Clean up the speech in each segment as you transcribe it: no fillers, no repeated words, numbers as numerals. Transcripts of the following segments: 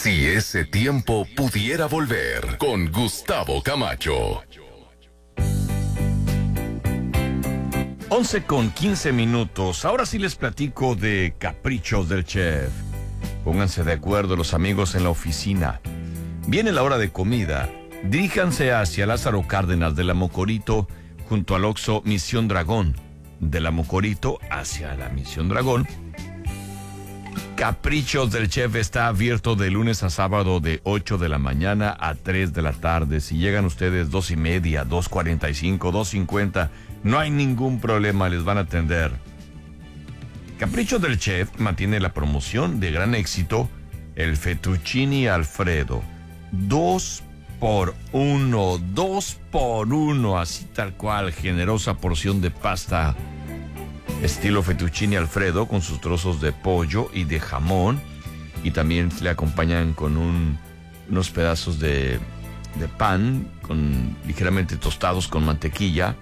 Si ese tiempo pudiera volver, con Gustavo Camacho. 11:15. Ahora sí les platico de Caprichos del Chef. Pónganse de acuerdo los amigos en la oficina. Viene la hora de comida. Diríjanse hacia Lázaro Cárdenas de la Mocorito, junto al Oxxo Misión Dragón. De la Mocorito hacia la Misión Dragón. Caprichos del Chef está abierto de lunes a sábado de 8 de la mañana a 3 de la tarde. Si llegan ustedes 2:30, 2:45, 2:50, no hay ningún problema, les van a atender. Caprichos del Chef mantiene la promoción de gran éxito, el Fettuccini Alfredo. 2x1, 2x1, así tal cual, generosa porción de pasta estilo Fettuccini Alfredo con sus trozos de pollo y de jamón, y también le acompañan con unos pedazos de pan ligeramente tostados con mantequilla,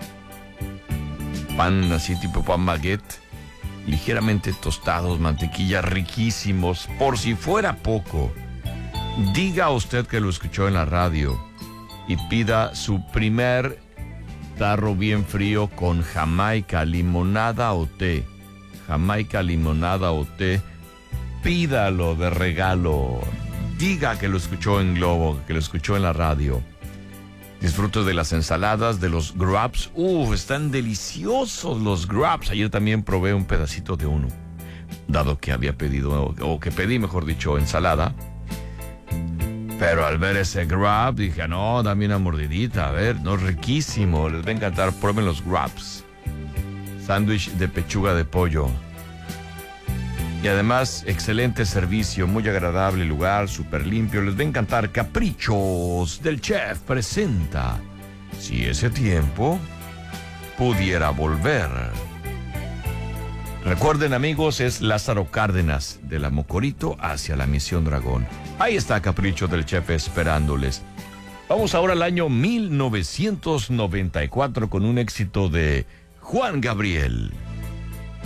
pan así tipo pan baguette, ligeramente tostados, mantequilla, riquísimos. Por si fuera poco, diga usted que lo escuchó en la radio y pida su primer tarro bien frío con jamaica, limonada o té. Jamaica, limonada o té. Pídalo de regalo. Diga que lo escuchó en Globo, que lo escuchó en la radio. Disfrute de las ensaladas, de los grubs. Están deliciosos los grubs. Ayer también probé un pedacito de uno, dado que había pedido, o que pedí, mejor dicho, ensalada. Pero al ver ese grub dije, no, dame una mordidita, a ver, no, riquísimo, les va a encantar, prueben los grubs. Sándwich de pechuga de pollo. Y además, excelente servicio, muy agradable lugar, súper limpio, les va a encantar. Caprichos del Chef presenta Si ese tiempo pudiera volver. Recuerden, amigos, es Lázaro Cárdenas de la Mocorito hacia la Misión Dragón. Ahí está Capricho del Chef esperándoles. Vamos ahora al año 1994 con un éxito de Juan Gabriel.